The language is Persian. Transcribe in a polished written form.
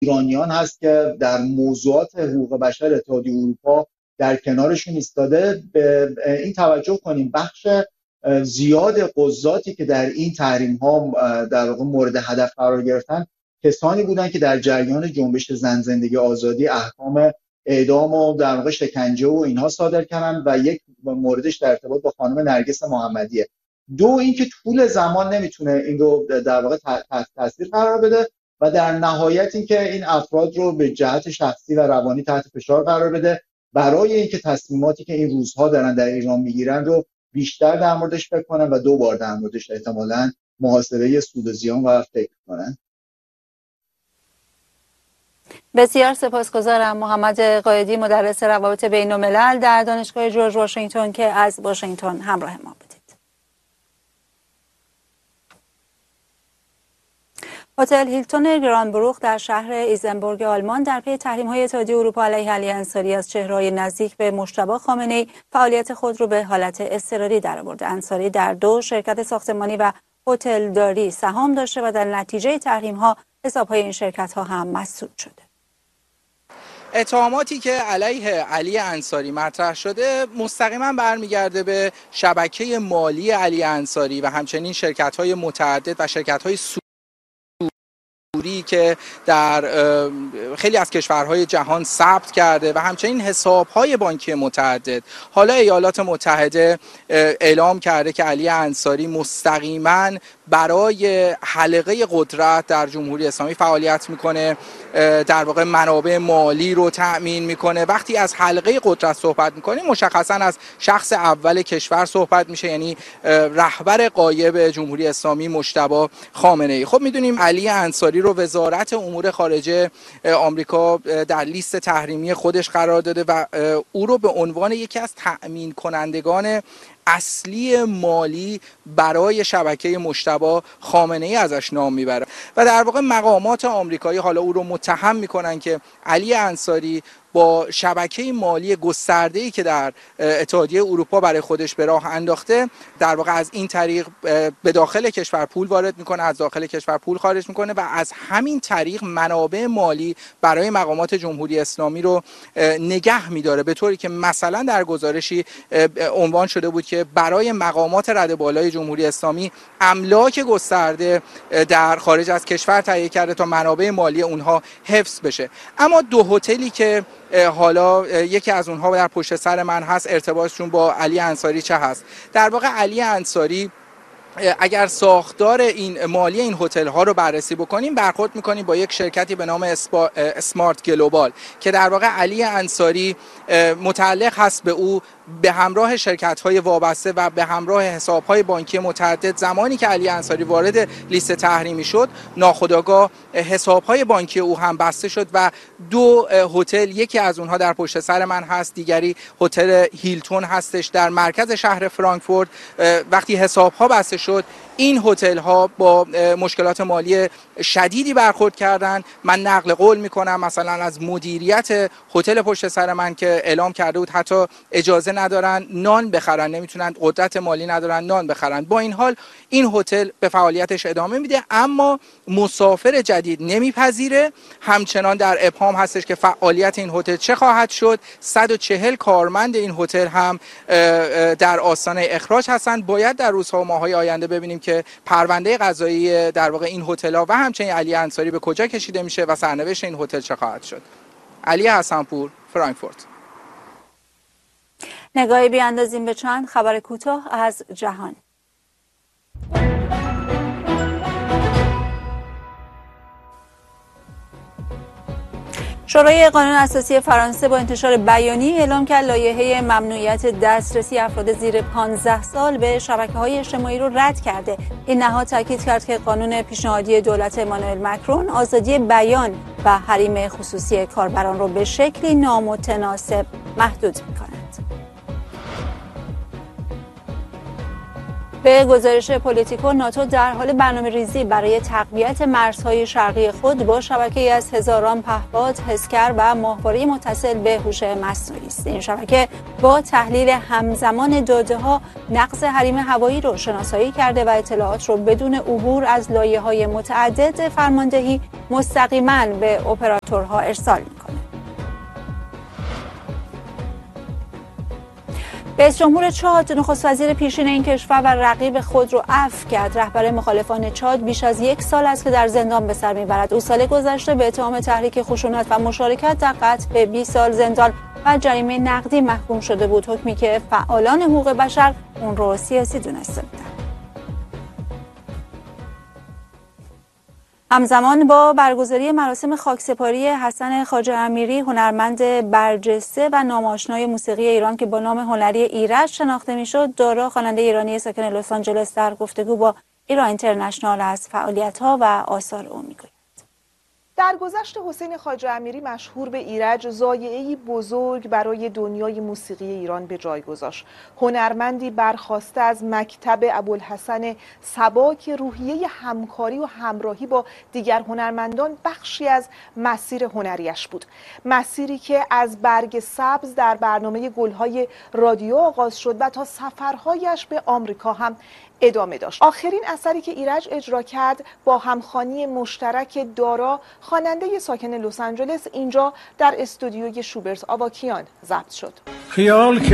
ایرانیان هست که در موضوعات حقوق بشر اتحادیه اروپا در کنارشون ایستاده. به این توجه کنیم بخش زیاد قضاتی که در این تحریم ها در واقع مورد هدف قرار گرفتن کسانی بودن که در جریان جنبش زن زندگی آزادی احکام اعدام و در واقع شکنجه و اینها صادر کردن و یک موردش در ارتباط با خانم نرگس محمدیه. دو اینکه طول زمان نمیتونه این رو در واقع تحت تاثیر قرار بده و در نهایت اینکه این افراد رو به جهت شخصی و روانی تحت فشار قرار بده برای اینکه تصمیماتی که این روزها دارن در ایران میگیرن رو بیشتر در موردش فکر کنن و دو بار در موردش احتمالاً محاسبه سود و زیان و فکر کنن. بسیار سپاسگزارم. محمد قائدی، مدرس روابط بین الملل در دانشگاه جورج واشنگتن که از واشنگتن همراه ما بودید. هتل هیلتون گرانبروک در شهر ایزنبورگ آلمان در پی تحریم‌های اتحادیه اروپا علیه علی انصاری از چهره‌های نزدیک به مجتبی خامنه‌ای فعالیت خود را به حالت اضطراری درآورد. انصاری در 2 شرکت ساختمانی و هتلداری سهام داشته و در نتیجه تحریم‌ها حساب‌های این شرکت‌ها هم مسدود شده. اتهاماتی که علیه علی انصاری مطرح شده مستقیما برمیگرده به شبکه مالی علی انصاری و همچنین شرکت‌های متعدد و شرکت‌های که در خیلی از کشورهای جهان ثبت کرده و همچنین حسابهای بانکی متعدد. حالا ایالات متحده اعلام کرده که علی انصاری مستقیما برای حلقه قدرت در جمهوری اسلامی فعالیت میکنه، در واقع منابع مالی رو تأمین میکنه. وقتی از حلقه قدرت صحبت میکنیم مشخصا از شخص اول کشور صحبت میشه، یعنی رهبر غایب جمهوری اسلامی مجتبی خامنه‌ای. خب میدونیم علی انصاری رو وزارت امور خارجه آمریکا در لیست تحریمی خودش قرار داده و او رو به عنوان یکی از تأمین کنندگان اصلی مالی برای شبکه مجتبی خامنه‌ای ازش نام میبره و در واقع مقامات آمریکایی حالا او رو متهم میکنن که علی انصاری با شبکه مالی گسترده‌ای که در اتحادیه اروپا برای خودش به راه انداخته در واقع از این طریق به داخل کشور پول وارد میکنه، از داخل کشور پول خارج میکنه و از همین طریق منابع مالی برای مقامات جمهوری اسلامی رو نگه میداره، به طوری که مثلا در گزارشی عنوان شده بود که برای مقامات رده بالای جمهوری اسلامی املاک گسترده در خارج از کشور تهیه کرده تا منابع مالی اونها حفظ بشه. اما 2 هتلی که حالا یکی از اونها در پشت سر من هست، ارتباطشون با علی انصاری چه هست؟ در واقع علی انصاری اگر ساختار این مالی این هتل ها رو بررسی بکنیم برخورد میکنیم با یک شرکتی به نام اسمارت گلوبال که در واقع علی انصاری متعلق هست به او به همراه شرکت‌های وابسته و به همراه حساب‌های بانکی متعدد. زمانی که علی انصاری وارد لیست تحریمی شد ناخودآگاه حساب‌های بانکی او هم بسته شد و 2 هتل، یکی از اونها در پشت سر من هست، دیگری هتل هیلتون هستش در مرکز شهر فرانکفورت. وقتی حساب‌ها بسته شد این هتل ها با مشکلات مالی شدیدی برخورد کردن. من نقل قول میکنم مثلا از مدیریت هتل پشت سر من که اعلام کرده بود حتی اجازه ندارن نان بخرن، نمیتونن، قدرت مالی ندارن نان بخرن. با این حال این هتل به فعالیتش ادامه میده اما مسافر جدید نمیپذیره. همچنان در ابهام هستش که فعالیت این هتل چه خواهد شد. 140 کارمند این هتل هم در آستانه اخراج هستند. باید در روزها و ماه‌های آینده ببینیم که پرونده قضایی در واقع این هتل‌ها و همچنین علی انصاری به کجا کشیده میشه و سرنوشت این هتل چه خواهد شد. علی حسن‌پور، فرانکفورت. نگاهی بیاندازیم به چند خبر کوتاه از جهان. شورای قانون اساسی فرانسه با انتشار بیانیه اعلام کرد لایحه ممنوعیت دسترسی افراد زیر 15 سال به شبکه‌های اجتماعی رو رد کرده. این نهاد تاکید کرد که قانون پیشنهادی دولت امانوئل مکرون آزادی بیان و حریم خصوصی کاربران رو به شکلی نامتناسب محدود می‌کند. به گزارش پلیتیکو، ناتو در حال برنامه‌ریزی برای تقویت مرزهای شرقی خود با شبکه‌ای از هزاران پهپاد، حسگر و ماهواره متصل به هوش مصنوعی است. این شبکه با تحلیل همزمان داده‌ها نقض حریم هوایی را شناسایی کرده و اطلاعات را بدون عبور از لایه‌های متعدد فرماندهی مستقیما به اپراتورها ارسال می‌کند. رئیس جمهور چاد نخست وزیر پیشین این کشور و رقیب خود را عفو کرد. رهبر مخالفان چاد بیش از 1 سال است که در زندان به سر میبرد. او سال گذشته به اتهام تحریک خشونت و مشارکت در قتل به 20 سال زندان و جریمه نقدی محکوم شده بود، حکمی که فعالان حقوق بشر اون را سیاسی دونسته بودند. همزمان با برگزاری مراسم خاکسپاری حسن خواجه امیری، هنرمند برجسته و نام‌آشنای موسیقی ایران که با نام هنری ایرج شناخته میشد، دارا خواننده ایرانی ساکن لس آنجلس در گفتگو با ایران اینترنشنال از فعالیت‌ها و آثار او میگوید. درگذشت حسین خواجه امیری مشهور به ایرج ضایعه‌ای بزرگ برای دنیای موسیقی ایران به جای گذاشت. هنرمندی برخواسته از مکتب ابوالحسن صبا که روحیه همکاری و همراهی با دیگر هنرمندان بخشی از مسیر هنریش بود. مسیری که از برگ سبز در برنامه گل‌های رادیو آغاز شد و تا سفرهایش به آمریکا هم ادامه داشت. آخرین اثری که ایرج اجرا کرد با همخوانی مشترک دارا، خواننده ساکن لس آنجلس، اینجا در استودیوی شوبرت آواکیان ضبط شد.